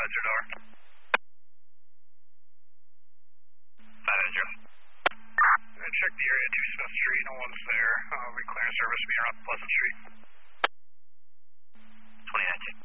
door. 590. Check the area 2 Smith Street, no one's there. Reclearance service will be around Pleasant Street. 29.